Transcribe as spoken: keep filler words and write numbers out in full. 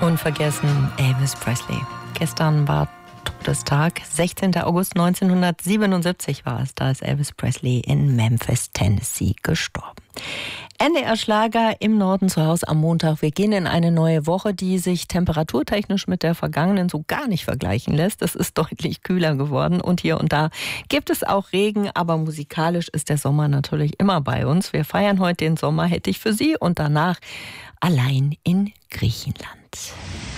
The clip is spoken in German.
Unvergessen Elvis Presley. Gestern war Todestag, sechzehnter August neunzehnhundertsiebenundsiebzig war es, da ist Elvis Presley in Memphis, Tennessee gestorben. N D R-Schlager im Norden zu Hause am Montag. Wir gehen in eine neue Woche, die sich temperaturtechnisch mit der vergangenen so gar nicht vergleichen lässt. Es ist deutlich kühler geworden und hier und da gibt es auch Regen, aber musikalisch ist der Sommer natürlich immer bei uns. Wir feiern heute den Sommer, hätte ich für Sie, und danach allein in Griechenland.